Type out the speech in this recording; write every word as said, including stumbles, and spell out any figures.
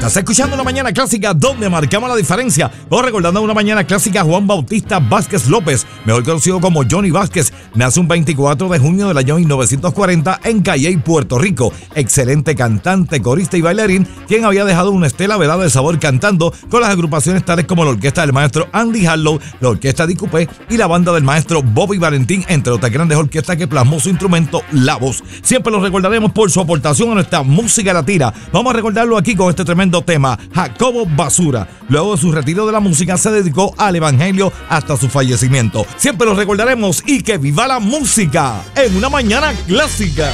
Estás escuchando Una Mañana Clásica donde marcamos la diferencia. O recordando Una Mañana Clásica, Juan Bautista Vázquez López, mejor conocido como Johnny Vázquez, nace un veinticuatro de junio del año mil novecientos cuarenta en Calley, Puerto Rico. Excelente cantante, corista y bailarín, quien había dejado una estela velada de sabor cantando con las agrupaciones tales como la orquesta del maestro Andy Harlow, la orquesta de Coupé y la banda del maestro Bobby Valentín, entre otras grandes orquestas que plasmó su instrumento, la voz. Siempre lo recordaremos por su aportación a nuestra música latina. Vamos a recordarlo aquí con este tremendo tema, Jacobo Basura. Luego de su retiro de la música se dedicó al evangelio hasta su fallecimiento. Siempre lo recordaremos y que viva la música en Una Mañana Clásica.